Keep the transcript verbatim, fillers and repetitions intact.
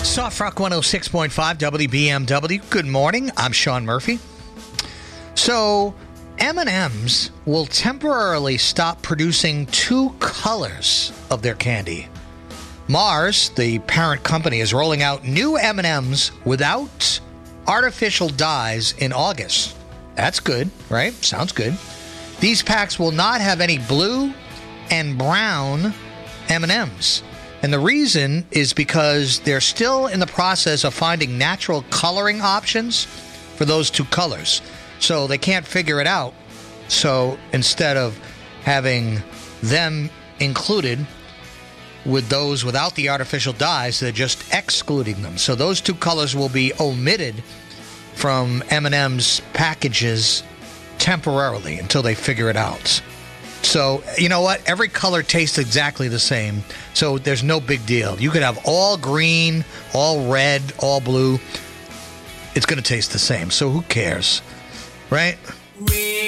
Soft Rock one oh six point five W B M W. Good morning. I'm Sean Murphy. So, M and M's will temporarily stop producing two colors of their candy. Mars, the parent company, is rolling out new M and M's without artificial dyes in August. That's good, right? Sounds good. These packs will not have any blue and brown M and M's. And the reason is because they're still in the process of finding natural coloring options for those two colors. So they can't figure it out. So instead of having them included with those without the artificial dyes, they're just excluding them. So those two colors will be omitted from M and M's packages temporarily until they figure it out. So, you know what? Every color tastes exactly the same, so there's no big deal. You could have all green, all red, all blue. It's going to taste the same, so who cares, right?